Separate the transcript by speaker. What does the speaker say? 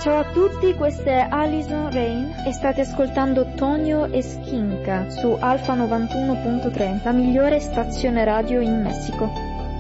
Speaker 1: Ciao a tutti, questa è Alison Rain e state ascoltando Tonio e Skinka su Alfa 91.3, la migliore stazione radio in Messico.